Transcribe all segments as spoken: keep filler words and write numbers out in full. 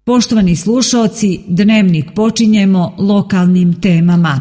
Poštovani slušaoci, dnevnik počinjemo lokalnim temama.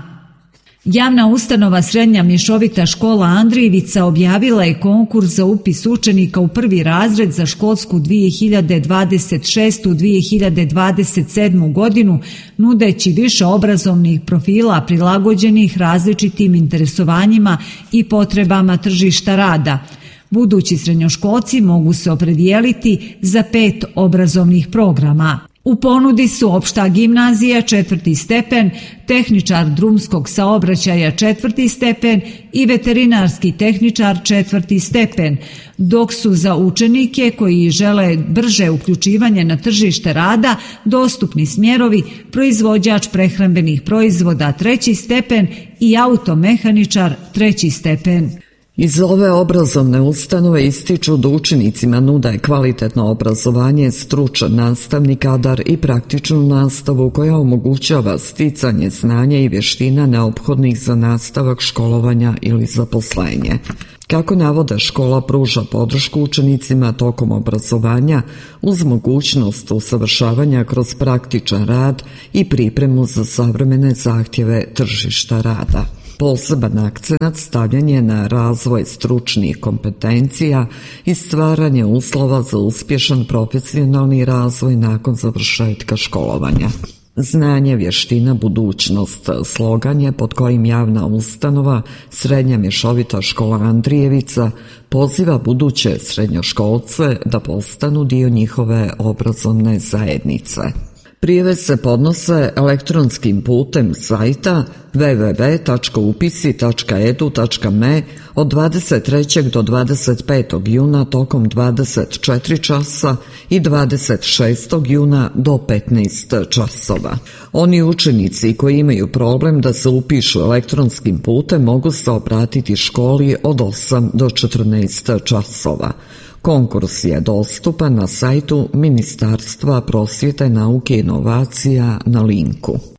Javna ustanova Srednja mješovita škola Andrijevica objavila je konkurs za upis učenika u prvi razred za školsku dvije hiljade dvadeset šeste dvije hiljade dvadeset sedme. godinu, nudeći više obrazovnih profila prilagođenih različitim interesovanjima i potrebama tržišta rada. Budući srednjoškolci mogu se opredijeliti za pet obrazovnih programa. U ponudi su opšta gimnazija četvrti stepen, tehničar drumskog saobraćaja četvrti stepen i veterinarski tehničar četvrti stepen, dok su za učenike koji žele brže uključivanje na tržište rada dostupni smjerovi proizvođač prehrambenih proizvoda treći stepen i automehaničar treći stepen. Iz ove obrazovne ustanove ističu da učenicima nude kvalitetno obrazovanje, stručan nastavni kadar i praktičnu nastavu koja omogućava sticanje znanja i vještina neophodnih za nastavak školovanja ili zaposlenje. Kako navode, škola pruža podršku učenicima tokom obrazovanja uz mogućnost usavršavanja kroz praktičan rad i pripremu za savremene zahtjeve tržišta rada. Poseban akcenat stavljen je na razvoj stručnih kompetencija i stvaranje uslova za uspješan profesionalni razvoj nakon završetka školovanja. Znanje, vještina, budućnost, slogan je pod kojim javna ustanova Srednja mješovita škola Andrijevica poziva buduće srednjoškolce da postanu dio njihove obrazovne zajednice. Prijave se podnose elektronskim putem sajta w w w tačka upisi tačka e d u tačka m e od dvadeset trećeg do dvadeset petog juna tokom dvadeset četiri časa i dvadeset šestog juna do petnaest časova. Oni učenici koji imaju problem da se upišu elektronskim putem mogu se obratiti školi od osam do četrnaest časova. Konkurs je dostupan na sajtu Ministarstva prosvjete, nauke i inovacija na linku.